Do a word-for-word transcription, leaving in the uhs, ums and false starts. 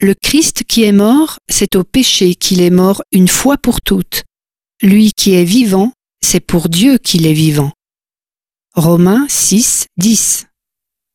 Le Christ qui est mort, c'est au péché qu'il est mort une fois pour toutes. Lui qui est vivant, c'est pour Dieu qu'il est vivant. Romains six, dix.